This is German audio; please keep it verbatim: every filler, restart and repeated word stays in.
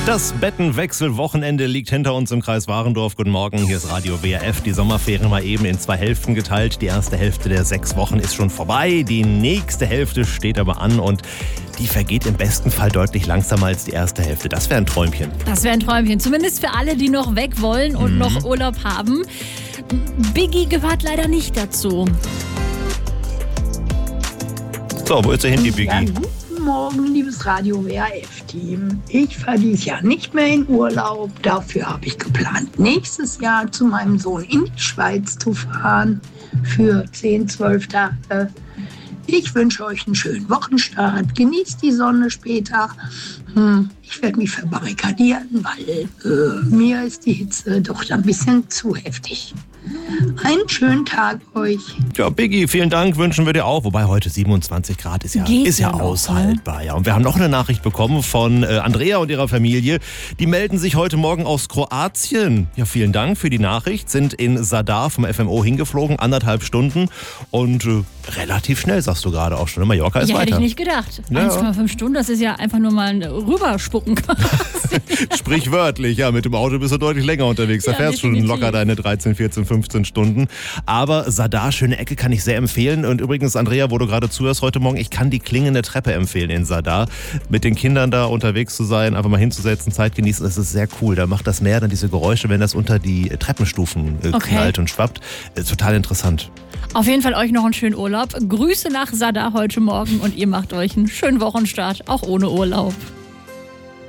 Das Bettenwechselwochenende liegt hinter uns im Kreis Warendorf. Guten Morgen, hier ist Radio W R F. Die Sommerferien mal eben in zwei Hälften geteilt. Die erste Hälfte der sechs Wochen ist schon vorbei. Die nächste Hälfte steht aber an und die vergeht im besten Fall deutlich langsamer als die erste Hälfte. Das wäre ein Träumchen. Das wäre ein Träumchen. Zumindest für alle, die noch weg wollen und mhm. noch Urlaub haben. Biggie gehört leider nicht dazu. So, wo ist er hin, die Biggie? Ja, guten Morgen, liebes Radio W R F-Team. Ich fahre dieses Jahr nicht mehr in Urlaub. Dafür habe ich geplant, nächstes Jahr zu meinem Sohn in die Schweiz zu fahren für zehn, zwölf Tage. Ich wünsche euch einen schönen Wochenstart. Genießt die Sonne später. Hm, ich werde mich verbarrikadieren, weil äh, mir ist die Hitze doch ein bisschen zu heftig. Einen schönen Tag euch. Ja, Biggie, vielen Dank, wünschen wir dir auch. Wobei heute siebenundzwanzig Grad ist ja, ist ja, ja aushaltbar. Ja. Und wir haben noch eine Nachricht bekommen von äh, Andrea und ihrer Familie. Die melden sich heute Morgen aus Kroatien. Ja, vielen Dank für die Nachricht. Sind in Zadar vom F M O hingeflogen, anderthalb Stunden. Und äh, relativ schnell, sagst du gerade auch schon. Mallorca ist ja, weiter. Hätte ich nicht gedacht. Ja. eins Komma fünf Stunden, das ist ja einfach nur mal ein Rüberspucken. Sprichwörtlich, ja. Mit dem Auto bist du deutlich länger unterwegs. Da ja, fährst du schon locker deine dreizehn, vierzehn, fünfzehn Stunden. Aber Zadar, schöne Ecke, kann ich sehr empfehlen. Und übrigens, Andrea, wo du gerade zuhörst heute Morgen, ich kann die klingende Treppe empfehlen in Zadar. Mit den Kindern da unterwegs zu sein, einfach mal hinzusetzen, Zeit genießen, das ist sehr cool. Da macht das Meer dann diese Geräusche, wenn das unter die Treppenstufen äh, okay. knallt und schwappt. Äh, total interessant. Auf jeden Fall euch noch einen schönen Urlaub. Grüße nach Zadar heute Morgen und ihr macht euch einen schönen Wochenstart, auch ohne Urlaub.